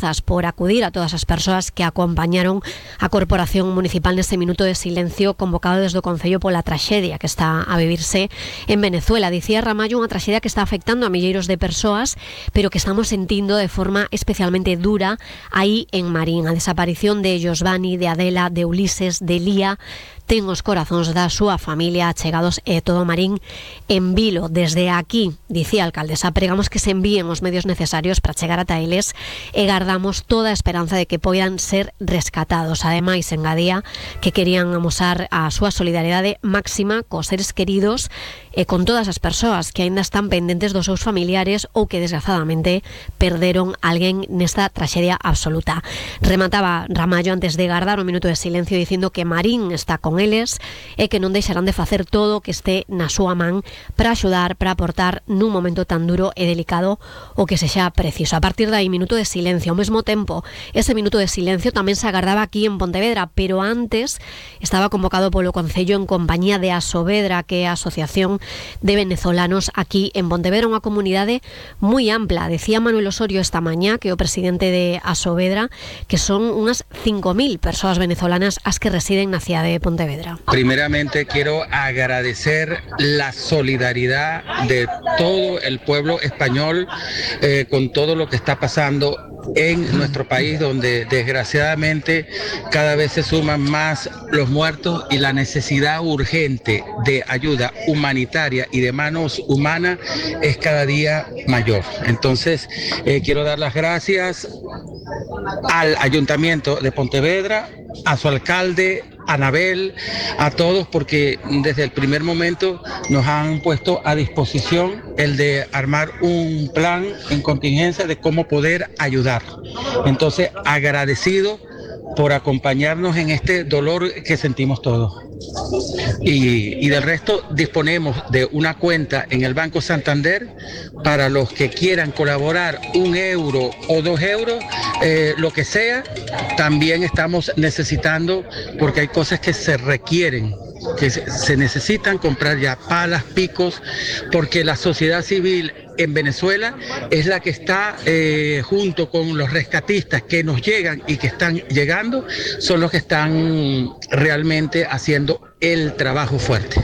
grazas por acudir a todas as persoas que acompañaron a Corporación Municipal neste minuto de silencio convocado desde o Concello pola traxedia que está a vivirse en Venezuela. Dicía Ramallo, unha traxedia que está afectando a milleiros de persoas, pero que estamos sentindo de forma especialmente dura aí en Marín. A desaparición de Josvani, de Adela, de Ulises, de Lía, ten os corazóns da súa familia achegados e todo Marín en vilo. Desde aquí, dicía a alcaldesa, pregamos que se envíen os medios necesarios para chegar ata eles e gardamos toda a esperanza de que poidan ser rescatados. Ademais, engadía que querían amosar a súa solidariedade máxima cos seres queridos e con todas as persoas que aínda están pendentes dos seus familiares ou que desgraciadamente perderon alguén nesta traxedia absoluta. Remataba Ramallo antes de gardar un minuto de silencio dicindo que Marín está con eles e que non deixarán de facer todo o que este na súa man para axudar, para aportar nun momento tan duro e delicado o que sexa preciso. A partir de aí, minuto de silencio. Ao mesmo tempo, ese minuto de silencio tamén se agardaba aquí en Pontevedra, pero antes estaba convocado polo Concello en compañía de Asovedra, que é a Asociación de Venezolanos aquí en Pontevedra, unha comunidade moi ampla. Decía Manuel Osorio esta mañá, que é o presidente de Asovedra, que son unhas 5.000 persoas venezolanas as que residen na cidade de Pontevedra. Primeramente quiero agradecer la solidaridad de todo el pueblo español con todo lo que está pasando en nuestro país, donde desgraciadamente cada vez se suman más los muertos y la necesidad urgente de ayuda humanitaria y de manos humanas es cada día mayor. Entonces quiero dar las gracias al Ayuntamiento de Pontevedra, a su alcalde, a Anabel, a todos, porque desde el primer momento nos han puesto a disposición el de armar un plan en contingencia de cómo poder ayudar. Entonces, agradecido por acompañarnos en este dolor que sentimos todos. Y del resto disponemos de una cuenta en el Banco Santander para los que quieran colaborar 1 euro o 2 euros, lo que sea. También estamos necesitando, porque hay cosas que se requieren, que se necesitan comprar ya, palas, picos, porque la sociedad civil en Venezuela es la que está junto con los rescatistas que nos llegan y que están llegando, son los que están realmente haciendo el trabajo fuerte.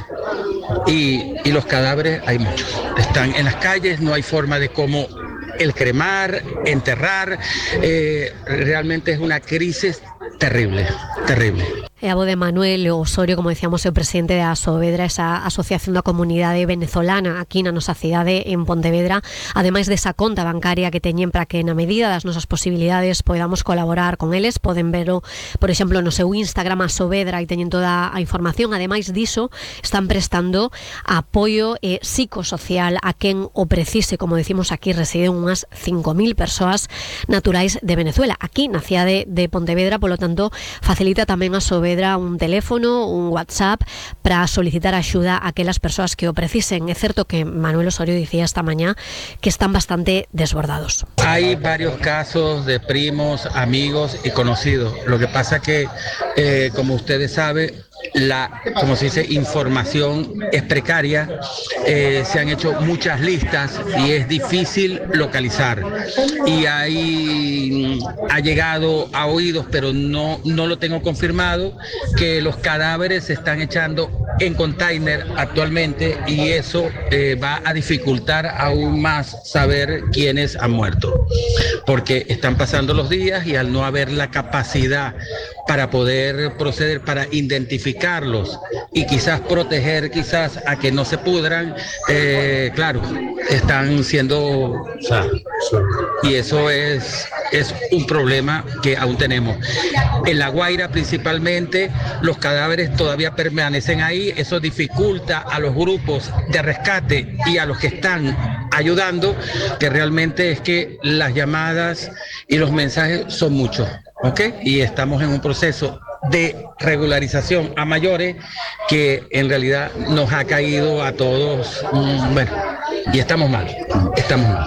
Y los cadáveres hay muchos, están en las calles, no hay forma de cómo el cremar, enterrar, realmente es una crisis terrible, terrible. E a voz de Manuel Osorio, como decíamos, é o presidente da Asovedra, esa asociación da comunidade venezolana aquí na nosa cidade en Pontevedra, ademais desa conta bancaria que teñen para que na medida das nosas posibilidades podamos colaborar con eles. Poden verlo, por exemplo, no seu Instagram Asovedra, e teñen toda a información. Ademais diso, están prestando apoio psicosocial a quen o precise. Como decimos, aquí residen unhas 5.000 persoas naturais de Venezuela, aquí na cidade de Pontevedra. Polo tanto, facilita tamén a Asovedra un teléfono, un WhatsApp para solicitar axuda a aquelas persoas que o precisen. É certo que Manuel Osorio dicía esta mañá que están bastante desbordados. Hay varios casos de primos, amigos y conocidos. Lo que pasa que, como ustedes saben, como se dice, información es precaria, se han hecho muchas listas y es difícil localizar. Y ha llegado a oídos, pero no lo tengo confirmado, que los cadáveres se están echando en container actualmente, y eso va a dificultar aún más saber quiénes han muerto, porque están pasando los días y al no haber la capacidad para poder proceder, para identificarlos y quizás proteger quizás a que no se pudran, claro, están siendo, y eso es un problema que aún tenemos. En La Guaira principalmente los cadáveres todavía permanecen ahí, eso dificulta a los grupos de rescate y a los que están ayudando, que realmente es que las llamadas y los mensajes son muchos, ¿ok? Y estamos en un proceso de regularización a mayores que en realidad nos ha caído a todos, bueno, y estamos mal.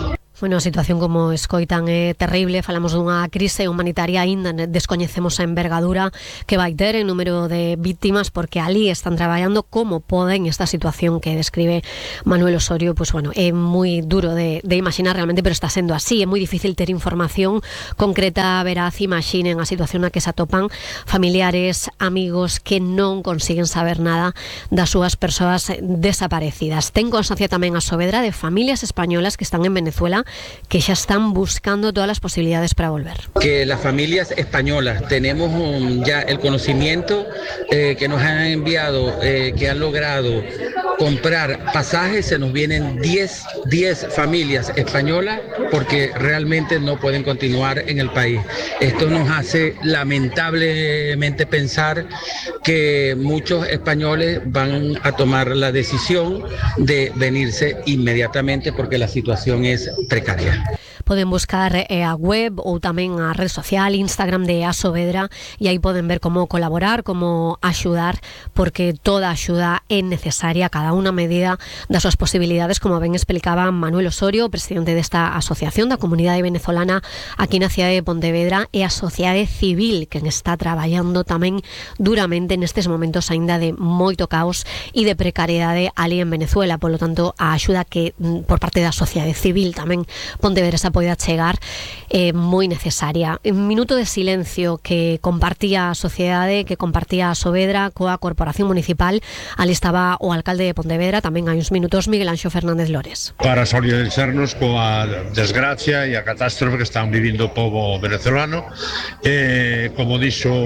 Bueno, a situación como escoitan é terrible. Falamos dunha crise humanitaria, aínda descoñecemos a envergadura que vai ter en número de víctimas, porque ali están traballando como poden. Esta situación que describe Manuel Osorio, pues bueno, é moi duro de imaginar realmente, pero está sendo así. É moi difícil ter información concreta, veraz. Imaginen a situación na que se atopan familiares, amigos que non consiguen saber nada das súas persoas desaparecidas. Ten constancia tamén a Saavedra de familias españolas que están en Venezuela, que ya están buscando todas las posibilidades para volver. Que las familias españolas tenemos ya el conocimiento que nos han enviado, que han logrado comprar pasajes. Se nos vienen 10 familias españolas porque realmente no pueden continuar en el país. Esto nos hace lamentablemente pensar que muchos españoles van a tomar la decisión de venirse inmediatamente porque la situación es precaria. Poden buscar a web ou tamén a red social, Instagram de Saavedra, e aí poden ver como colaborar, como axudar, porque toda axuda é necesaria, cada unha medida das súas posibilidades, como ben explicaba Manuel Osorio, presidente desta asociación da comunidade venezolana aquí na cidade de Pontevedra, e a sociedade civil que está traballando tamén duramente nestes momentos aínda de moito caos e de precariedade ali en Venezuela. Por lo tanto, a axuda que por parte da sociedade civil tamén Pontevedra poida chegar moi necesaria. Un minuto de silencio que compartía a sociedade, que compartía a Saavedra coa Corporación Municipal. Ali estaba o alcalde de Pontevedra, tamén hai uns minutos, Miguel Anxo Fernández Lores. Para solidarizarnos coa desgracia e a catástrofe que están vivindo o povo venezolano. Como dixo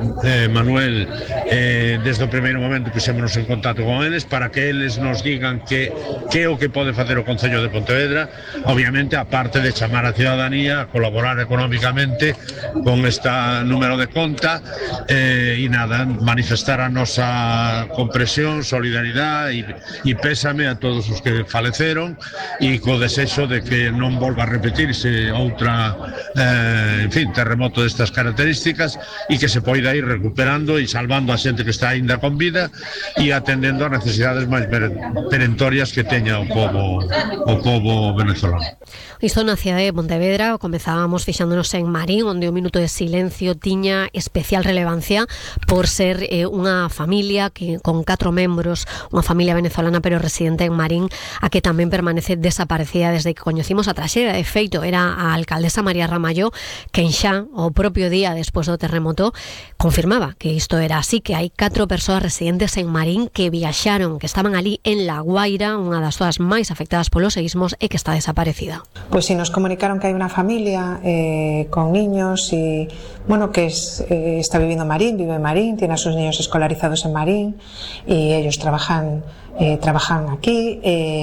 Manuel, desde o primeiro momento puxémonos en contacto con eles para que eles nos digan que é o que pode facer o Concello de Pontevedra, obviamente a parte de chamar a ciudadanía a colaborar económicamente con este número de conta e nada, manifestar a nosa compresión, solidaridade e pésame a todos os que faleceron e co desexo de que non volva a repetirse outra terremoto destas características e que se poida ir recuperando e salvando a xente que está aínda con vida e atendendo as necesidades máis perentorias que teña o povo venezolano. Isto na cidade de Pontevedra. Comezábamos fixándonos en Marín, onde o minuto de silencio tiña especial relevancia por ser unha familia que con 4 membros, unha familia venezolana pero residente en Marín, a que tamén permanece desaparecida desde que coñecimos a traxedia. De feito, era a alcaldesa María Ramallo quen xa o propio día despois do terremoto confirmaba que isto era así, que hai 4 persoas residentes en Marín que viaxaron, que estaban ali en La Guaira, unha das zonas máis afectadas polos seísmos, e que está desaparecida. Pues sí, nos comunicaron que hay una familia con niños y bueno, que está viviendo en Marín, vive en Marín, tiene a sus niños escolarizados en Marín y ellos trabajan aquí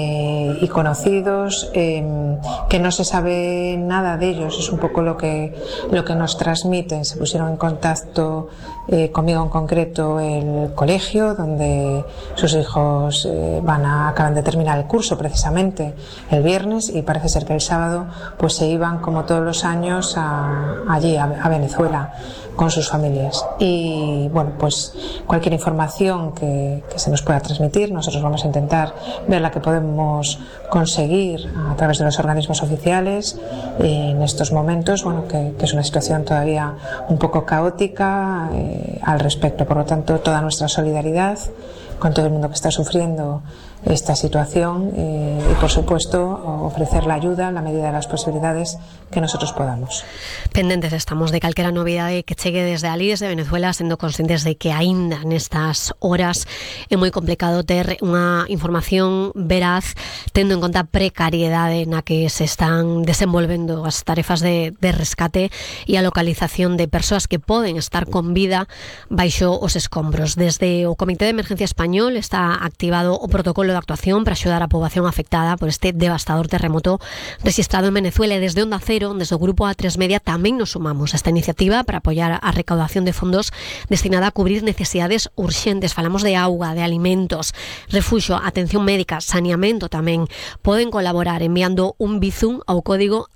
y conocidos, que no se sabe nada de ellos. Es un poco lo que nos transmiten. Se pusieron en contacto conmigo en concreto el colegio donde sus hijos acaban de terminar el curso precisamente el viernes, y parece ser que el sábado pues se iban como todos los años allí a Venezuela con sus familias. Y bueno, pues cualquier información que se nos pueda transmitir, nosotros vamos a intentar ver la que podemos conseguir a través de los organismos oficiales en estos momentos, bueno, que es una situación todavía un poco caótica al respecto. Por lo tanto, toda nuestra solidaridad con todo el mundo que está sufriendo esta situación y por supuesto ofrecer la ayuda en la medida de las posibilidades que nosotros podamos. Pendentes estamos de calquera novidade que chegue desde ali, desde Venezuela, sendo conscientes de que aínda nestas horas é moi complicado ter unha información veraz, tendo en conta a precariedade na que se están desenvolvendo as tarefas de rescate e a localización de persoas que poden estar con vida baixo os escombros. Desde o Comité de Emergencia Español está activado o protocolo de actuación para axudar a poboación afectada por este devastador terremoto registrado en Venezuela, e desde Onda Cero, desde o Grupo A3 Media, tamén nos sumamos a esta iniciativa para apoiar a recaudación de fondos destinada a cubrir necesidades urxentes. Falamos de auga, de alimentos, refuxo, atención médica, saneamento tamén. Poden colaborar enviando un bizum ao código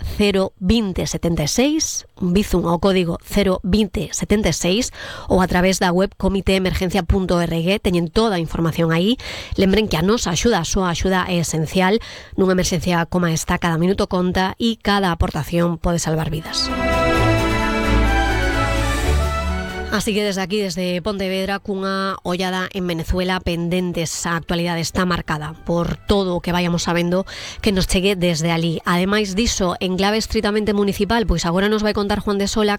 02076, un bizum ao código 02076, ou a través da web comiteemergencia.org. Teñen toda a toda a información aí. Lembren que a nosa axuda, a súa axuda é esencial. Nunha emerxencia como esta, cada minuto conta e cada aportación pode salvar vidas. Así que desde aquí, desde Pontevedra, cunha ollada en Venezuela pendentes. A actualidade está marcada por todo o que vayamos sabendo que nos chegue desde ali. Ademais diso, en clave estritamente municipal, pois agora nos vai contar Juan de Sola